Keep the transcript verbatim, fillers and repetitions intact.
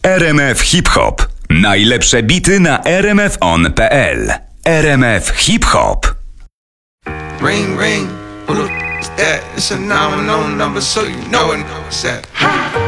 R M F Hip Hop. Najlepsze bity na r m f on kropka p l. R M F Hip Hop. Ring, ring, who the f*** is that? It's a nine one zero number, so you know it. What's that?